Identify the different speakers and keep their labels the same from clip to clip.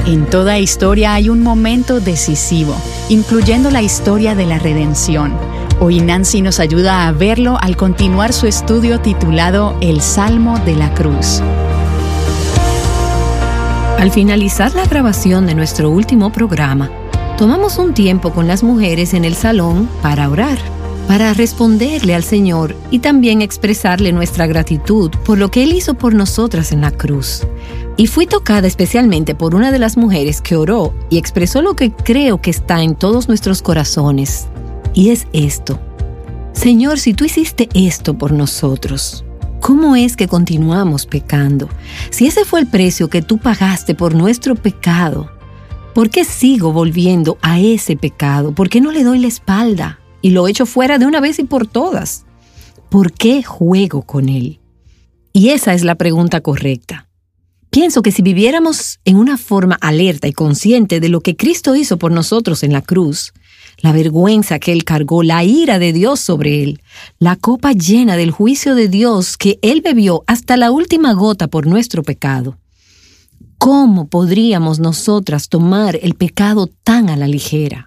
Speaker 1: En toda historia hay un momento decisivo, incluyendo la historia de la redención. Hoy Nancy nos ayuda a verlo al continuar su estudio titulado El Salmo de la Cruz.
Speaker 2: Al finalizar la grabación de nuestro último programa, tomamos un tiempo con las mujeres en el salón para orar, para responderle al Señor y también expresarle nuestra gratitud por lo que Él hizo por nosotras en la cruz. Y fui tocada especialmente por una de las mujeres que oró y expresó lo que creo que está en todos nuestros corazones. Y es esto: Señor, si tú hiciste esto por nosotros, ¿cómo es que continuamos pecando? Si ese fue el precio que tú pagaste por nuestro pecado, ¿por qué sigo volviendo a ese pecado? ¿Por qué no le doy la espalda y lo echo fuera de una vez y por todas? ¿Por qué juego con él? Y esa es la pregunta correcta. Pienso que si viviéramos en una forma alerta y consciente de lo que Cristo hizo por nosotros en la cruz, la vergüenza que Él cargó, la ira de Dios sobre Él, la copa llena del juicio de Dios que Él bebió hasta la última gota por nuestro pecado, ¿cómo podríamos nosotras tomar el pecado tan a la ligera?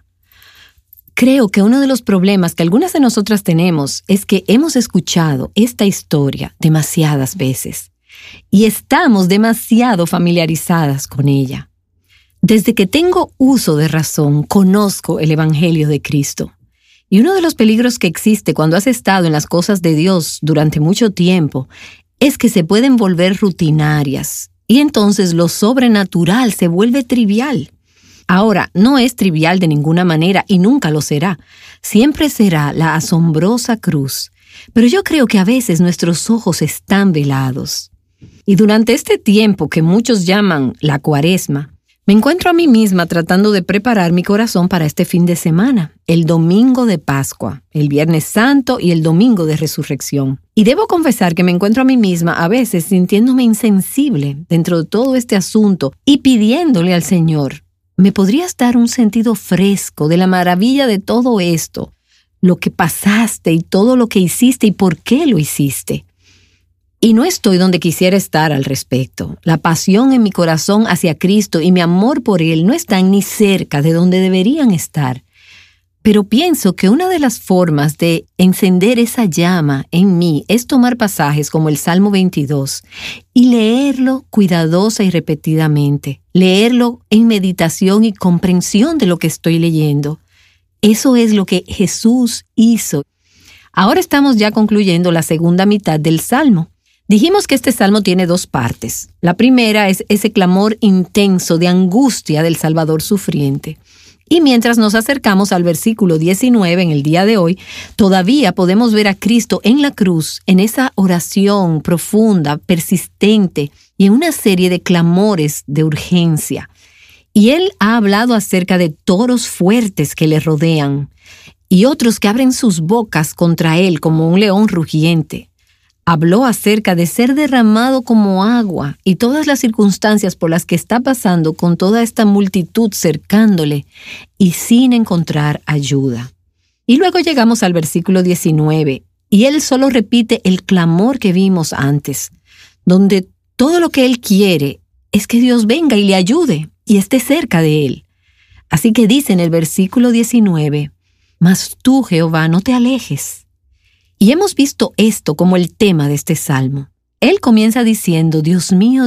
Speaker 2: Creo que uno de los problemas que algunas de nosotras tenemos es que hemos escuchado esta historia demasiadas veces y estamos demasiado familiarizadas con ella. Desde que tengo uso de razón, conozco el Evangelio de Cristo. Y uno de los peligros que existe cuando has estado en las cosas de Dios durante mucho tiempo es que se pueden volver rutinarias y entonces lo sobrenatural se vuelve trivial. Ahora, no es trivial de ninguna manera y nunca lo será. Siempre será la asombrosa cruz. Pero yo creo que a veces nuestros ojos están velados. Y durante este tiempo que muchos llaman la Cuaresma, me encuentro a mí misma tratando de preparar mi corazón para este fin de semana, el domingo de Pascua, el Viernes Santo y el domingo de Resurrección. Y debo confesar que me encuentro a mí misma a veces sintiéndome insensible dentro de todo este asunto y pidiéndole al Señor: ¿me podrías dar un sentido fresco de la maravilla de todo esto, lo que pasaste y todo lo que hiciste y por qué lo hiciste? Y no estoy donde quisiera estar al respecto. La pasión en mi corazón hacia Cristo y mi amor por Él no están ni cerca de donde deberían estar. Pero pienso que una de las formas de encender esa llama en mí es tomar pasajes como el Salmo 22 y leerlo cuidadosa y repetidamente. Leerlo en meditación y comprensión de lo que estoy leyendo. Eso es lo que Jesús hizo. Ahora estamos ya concluyendo la segunda mitad del Salmo. Dijimos que este salmo tiene dos partes. La primera es ese clamor intenso de angustia del Salvador sufriente. Y mientras nos acercamos al versículo 19 en el día de hoy, todavía podemos ver a Cristo en la cruz, en esa oración profunda, persistente y en una serie de clamores de urgencia. Y Él ha hablado acerca de toros fuertes que le rodean y otros que abren sus bocas contra Él como un león rugiente. Habló acerca de ser derramado como agua y todas las circunstancias por las que está pasando con toda esta multitud cercándole y sin encontrar ayuda. Y luego llegamos al versículo 19 y él solo repite el clamor que vimos antes, donde todo lo que él quiere es que Dios venga y le ayude y esté cerca de él. Así que dice en el versículo 19, «Mas tú, Jehová, no te alejes». Y hemos visto esto como el tema de este salmo. Él comienza diciendo: Dios mío,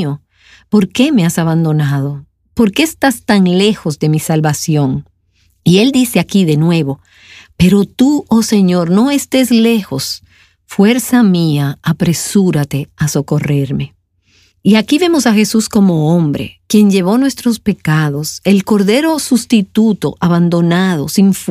Speaker 2: ¿por qué me has abandonado? ¿Por qué estás tan lejos de mi salvación? Y él dice aquí de nuevo: pero tú, oh Señor, no estés lejos. Fuerza mía, apresúrate a socorrerme. Y aquí vemos a Jesús como hombre, quien llevó nuestros pecados, el Cordero sustituto, abandonado, sin fuerza.